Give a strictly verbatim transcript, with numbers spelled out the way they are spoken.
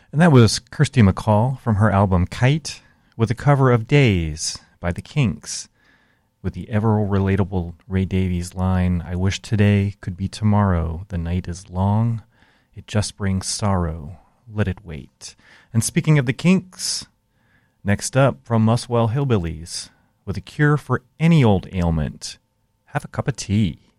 And that was Kirsty MacColl from her album Kite with a cover of Days by the Kinks with the ever-relatable Ray Davies line, I wish today could be tomorrow. The night is long. It just brings sorrow. Let it wait. And speaking of the Kinks, next up from Muswell Hillbillies with a cure for any old ailment. Have a cup of tea.